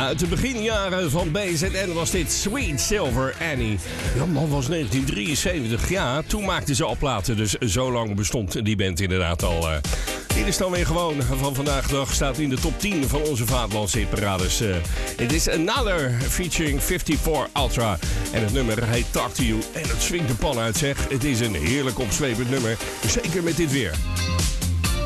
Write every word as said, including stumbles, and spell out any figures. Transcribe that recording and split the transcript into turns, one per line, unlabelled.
Uit de beginjaren van B Z N was dit Sweet Silver Annie. Ja, man, was negentien drieënzeventig. Ja, toen maakten ze al platen, dus zo lang bestond die band inderdaad al. Uh, dit is dan weer gewoon van vandaag de dag. Staat in de top tien van onze vaderlandse hitparades. Het uh, is Another featuring vierenvijftig Ultra. En het nummer heet Talk to You. En het swingt de pan uit, zeg. Het is een heerlijk opzwepend nummer. Zeker met dit weer.